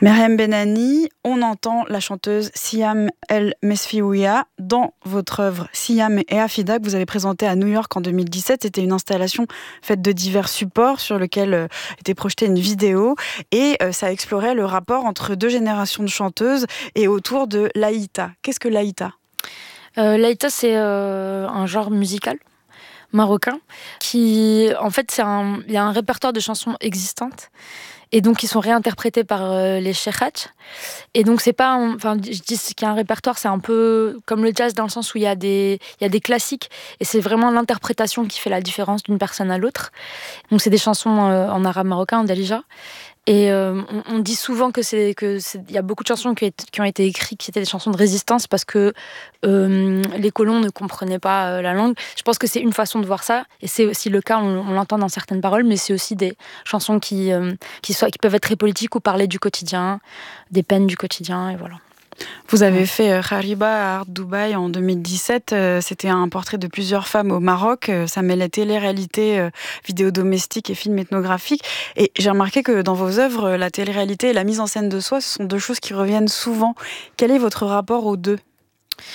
Meriem Benani, on entend la chanteuse Siam El Mesfioua dans votre œuvre Siam et Afida que vous avez présentée à New York en 2017. C'était une installation faite de divers supports sur lequel était projetée une vidéo et ça explorait le rapport entre deux générations de chanteuses et autour de l'Aïta. Qu'est-ce que l'Aïta ? L'Aïta, c'est un genre musical marocain qui, en fait, il y a un répertoire de chansons existantes et donc qui sont réinterprétées par les cheikhats. Et donc c'est pas, enfin je dis qu'il y a un répertoire, c'est un peu comme le jazz dans le sens où il y a des classiques et c'est vraiment l'interprétation qui fait la différence d'une personne à l'autre. Donc c'est des chansons en arabe marocain, en dalija. Et on dit souvent il y a beaucoup de chansons qui ont été écrites qui étaient des chansons de résistance parce que les colons ne comprenaient pas la langue. Je pense que c'est une façon de voir ça et c'est aussi le cas, on l'entend dans certaines paroles, mais c'est aussi des chansons qui peuvent être très politiques ou parler du quotidien, des peines du quotidien et voilà. Vous avez fait Khariba à Art Dubaï en 2017. C'était un portrait de plusieurs femmes au Maroc. Ça mêlait télé-réalité, vidéo domestique et films ethnographiques. Et j'ai remarqué que dans vos œuvres, la télé-réalité et la mise en scène de soi, ce sont deux choses qui reviennent souvent. Quel est votre rapport aux deux ?